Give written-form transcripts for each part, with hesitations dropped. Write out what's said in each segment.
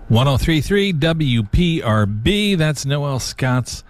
1033 WPRB. That's Noel Scott's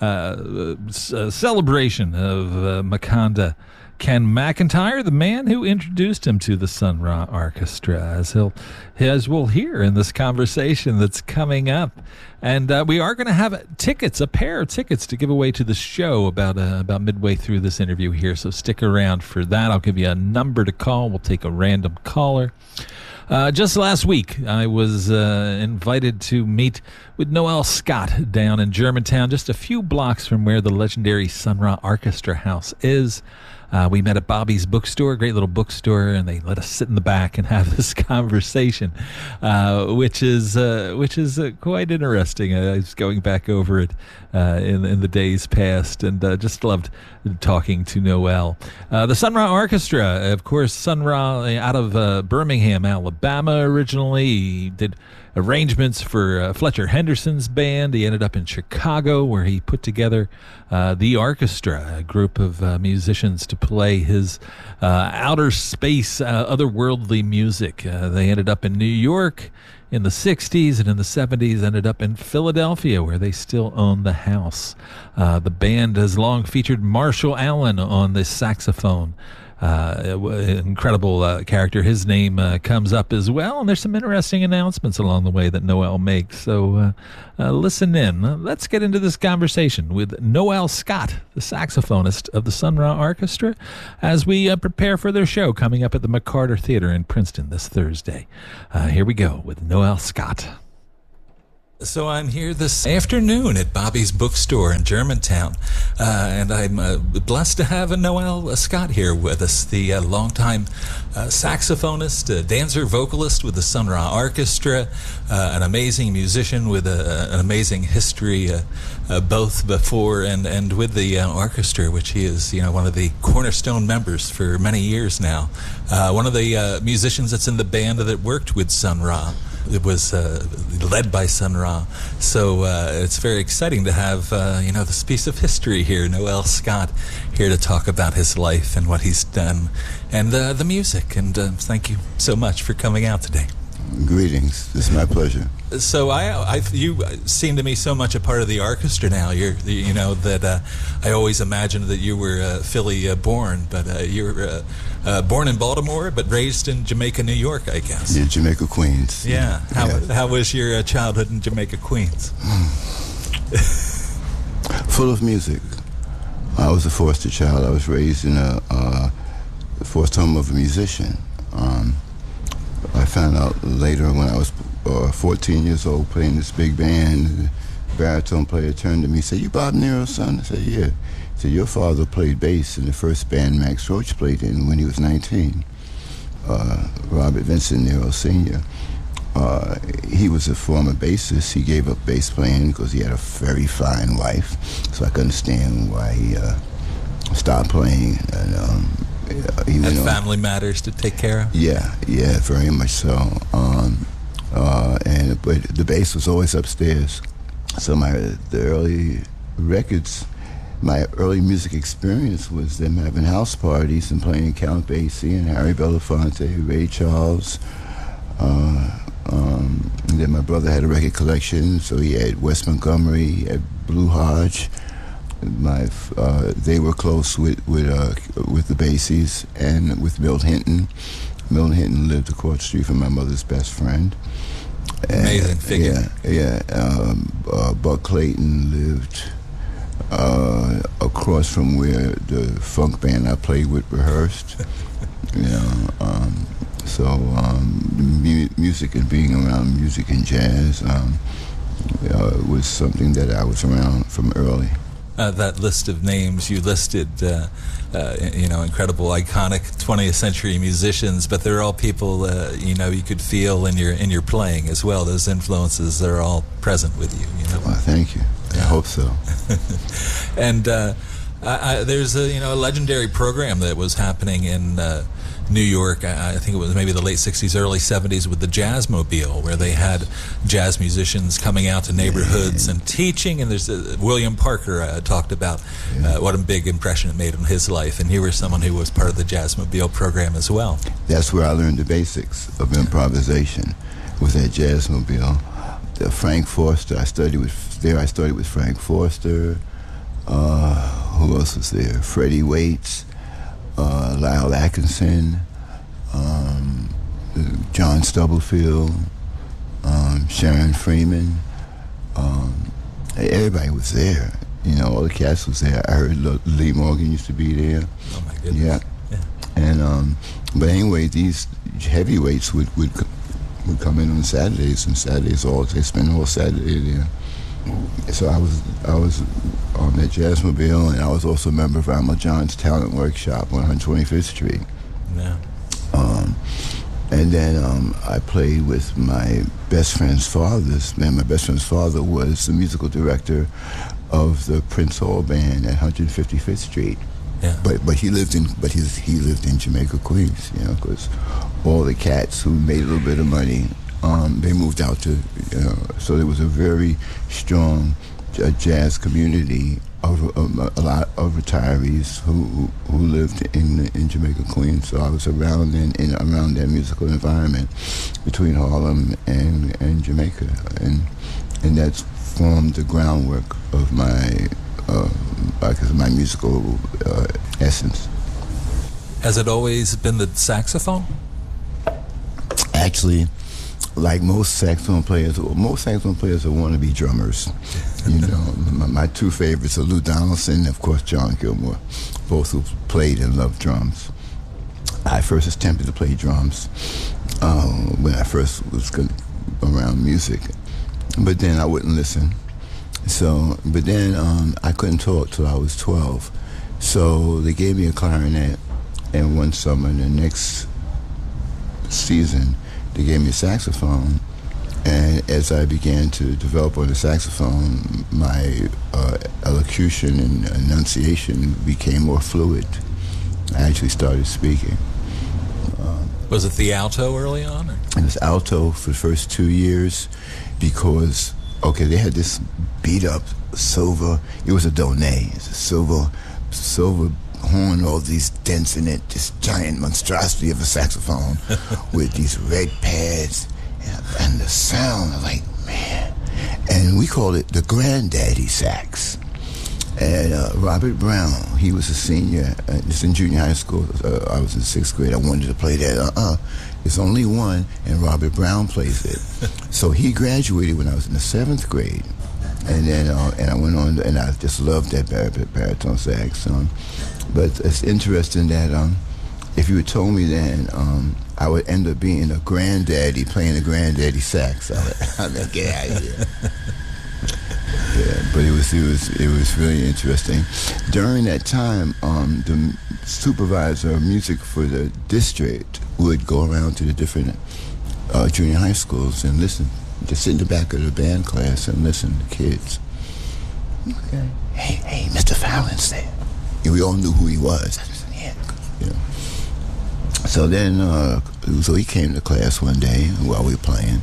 celebration of Maconda Ken McIntyre, the man who introduced him to the Sun Ra Orchestra, as we'll hear in this conversation that's coming up. And we are going to have a pair of tickets to give away to the show about midway through this interview here. So stick around for that. I'll give you a number to call. We'll take a random caller. Just last week, I was invited to meet with Noel Scott down in Germantown, just a few blocks from where the legendary Sun Ra Orchestra House is. We met at Bobby's Bookstore, a great little bookstore, and they let us sit in the back and have this conversation, which is quite interesting. I was going back over it in the days past, and just loved talking to Noel. The Sun Ra Orchestra, of course, Sun Ra out of Birmingham, Alabama originally. He did arrangements for Fletcher Henderson's band. He ended up in Chicago, where he put together the orchestra, a group of musicians to play his outer space, otherworldly music. They ended up in New York in the 60s, and in the 70s ended up in Philadelphia, where they still own the house. The band has long featured Marshall Allen on the saxophone. Incredible character. His name comes up as well, and there's some interesting announcements along the way that Noel makes. So listen in. Let's get into this conversation with Noel Scott, the saxophonist of the Sun Ra Orchestra, as we prepare for their show coming up at the McCarter Theater in Princeton this Thursday. Here we go with Noel Scott. So I'm here this afternoon at Bobby's Bookstore in Germantown, and I'm blessed to have Noel Scott here with us, the longtime saxophonist, dancer, vocalist with the Sun Ra Orchestra, an amazing musician with an amazing history, both before and with the orchestra, which he is, one of the cornerstone members for many years now. One of the musicians that's in the band that worked with Sun Ra. It was led by Sun Ra, so it's very exciting to have this piece of history here. Noel Scott here to talk about his life and what he's done, and the music. And thank you so much for coming out today. Greetings. It's my pleasure. So you seem to me so much a part of the orchestra now. That I always imagined that you were Philly born, but you're born in Baltimore, but raised in Jamaica, New York, I guess. Yeah, Jamaica, Queens. Yeah. How was your childhood in Jamaica, Queens? Full of music. I was a foster child. I was raised in a foster home of a musician. I found out later when I was 14 years old playing this big band. The baritone player turned to me and said, "You Bob Nero's son?" I said, "Yeah." He said, "Your father played bass in the first band Max Roach played in when he was 19. Robert Vincent Nero Sr. He was a former bassist. He gave up bass playing because he had a very fine wife. So I can understand why he stopped playing. And family matters to take care of? Yeah, very much so. But the bass was always upstairs. So the early records, my early music experience was them having house parties and playing Count Basie and Harry Belafonte, Ray Charles. And then my brother had a record collection, so he had Wes Montgomery, he had Blue Hodge. They were close with the Basies and with Milt Hinton. Milt Hinton lived across the street from my mother's best friend. Amazing figure. Yeah. Buck Clayton lived across from where the funk band I played with rehearsed. Music and being around music and jazz was something that I was around from early. That list of names you listed, incredible, iconic 20th century musicians, but they're all people, you could feel in your playing as well. Those influences are all present with you. Well, thank you. I hope so. And there's a legendary program that was happening in New York. I think it was maybe the late 60s, early 70s with the Jazzmobile, where they had jazz musicians coming out to neighborhoods and teaching. And there's William Parker talked about what a big impression it made on his life. And you were someone who was part of the Jazzmobile program as well. That's where I learned the basics of improvisation, with that Jazzmobile. Frank Forster. I studied with Frank Forster. Who else was there? Freddie Waits, Lyle Atkinson, John Stubblefield, Sharon Freeman. Everybody was there. You know, all the cast was there. I heard Lee Morgan used to be there. Oh my goodness. Yeah. And but anyway, these heavyweights would come in on Saturdays, and Saturdays they spend all Saturday there. So I was on that Jazzmobile, and I was also a member of Alma John's Talent Workshop on 125th Street. Yeah. And then I played with my best friend's father. My best friend's father was the musical director of the Prince Hall Band at 155th Street. Yeah. But he lived in Jamaica, Queens. You know, because all the cats who made a little bit of money, they moved out to. So there was a very strong jazz community of a lot of retirees who lived in Jamaica, Queens. So I was around around that musical environment between Harlem and Jamaica, and that's formed the groundwork of my musical essence. Has it always been the saxophone? Actually, like most saxophone players are wannabe drummers. You know, my two favorites are Lou Donaldson and, of course, John Gilmore, both who played and loved drums. I first attempted to play drums when I first was around music, but then I wouldn't listen. But then I couldn't talk till I was 12. So they gave me a clarinet, and one summer, the next season, they gave me a saxophone. And as I began to develop on the saxophone, my elocution and enunciation became more fluid. I actually started speaking. Was it the alto early on? It was alto for the first 2 years because, they had this beat-up silver, it was a Donay, it's a silver horn, all these dents in it, this giant monstrosity of a saxophone with these red pads, and the sound, like, man. And we called it the Granddaddy sax. And Robert Brown, he was a senior, just in junior high school. I was in 6th grade. I wanted to play that. There's only one, and Robert Brown plays it. So he graduated when I was in the 7th grade. And then and I went on, and I just loved that baritone sax. But it's interesting that if you had told me then, I would end up being a granddaddy playing a granddaddy sax. I'd like, get out of here. Yeah, but it was really interesting. During that time, the supervisor of music for the district would go around to the different junior high schools and listen. Just sit in the back of the band class and listen to kids. Okay. Hey, Mr. Fallon's there. And we all knew who he was. I said, yeah. You know. So then, he came to class one day while we were playing.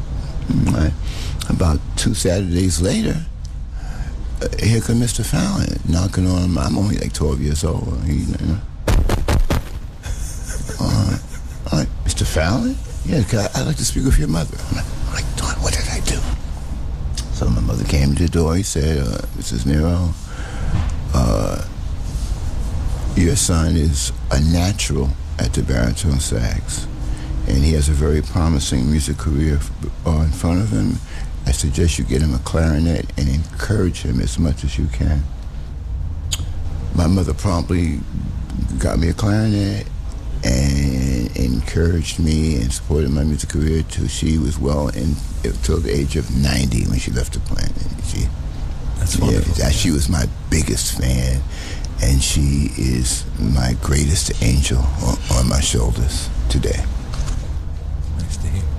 About 2 Saturdays later, here come Mr. Fallon knocking on. I'm only like 12 years old. All right, Mr. Fallon? Yeah, I'd like to speak with your mother. I'm like, Don, what did I do? So my mother came to the door. He said, Mrs. Nero, your son is a natural at the baritone sax, and he has a very promising music career in front of him. I suggest you get him a clarinet and encourage him as much as you can. My mother promptly got me a clarinet and encouraged me and supported my music career till she was till the age of 90 when she left the planet. That's wonderful. Yeah, she was my biggest fan, and she is my greatest angel on my shoulders today. Nice to hear.